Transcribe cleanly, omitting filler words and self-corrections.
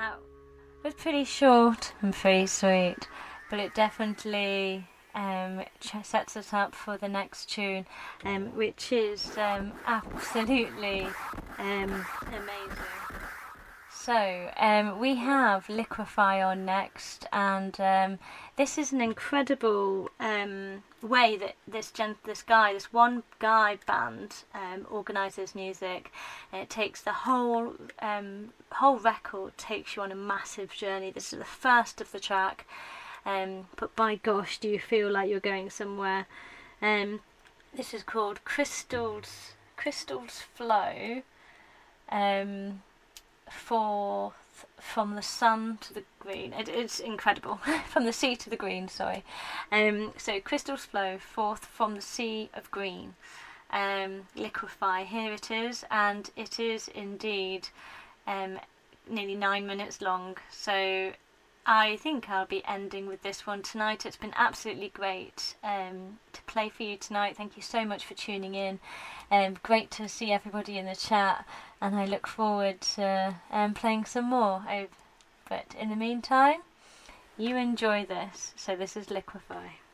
That was pretty short and pretty sweet, but it definitely sets us up for the next tune, which is absolutely amazing. So we have Liquefy on next, and this is an incredible way that this one guy band organises music. And it takes the whole record takes you on a massive journey. This is the first of the track, but by gosh, do you feel like you're going somewhere? This is called Crystal's Flow. From the sun to the green. It's incredible. From the sea to the green, sorry. So Crystal's Flow, forth from the sea of green. Liquefy, here it is, and it is indeed nearly 9 minutes long. So I think I'll be ending with this one tonight. It's been absolutely great to play for you tonight. Thank you so much for tuning in. Great to see everybody in the chat, and I look forward to playing some more. But in the meantime, you enjoy this. So this is Liquefy.